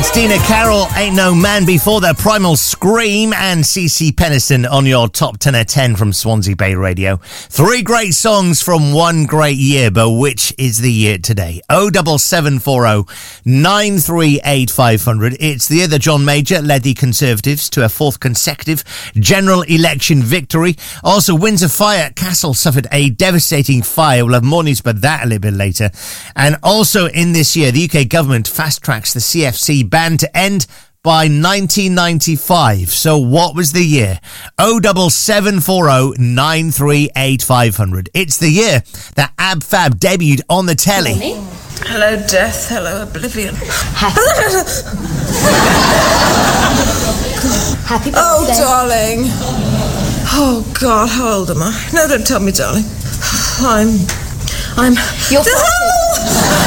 Dina Carroll, Ain't No Man. Before that, Primal Scream and CeCe Peniston on your top 10 at 10 from Swansea Bay Radio. 3 great songs from one great year, but which is the year today? 07740 938 500. It's the year that John Major led the Conservatives to a 4th consecutive general election victory. Also, Windsor Fire Castle suffered a devastating fire. We'll have more news about that a little bit later. And also in this year, the UK government fast-tracks the CFC ban to end by 1995. So what was the year? 07740 938 500. It's the year that Ab Fab debuted on the telly. Hello, death. Hello, oblivion. Happy birthday. Oh, darling. Oh, God, how old am I? No, don't tell me, darling. I'm... You're 40.